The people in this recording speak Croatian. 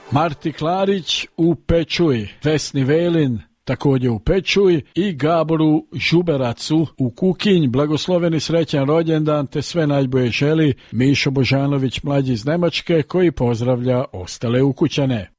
Marti Klarić u Pečuj, Vesni Velin također u Pečuj i Gaboru Žuberacu u Kukinj. Blagosloveni srećan rođendan te sve najbolje želi Mišo Božanović mlađi iz Nemačke koji pozdravlja ostale ukućane.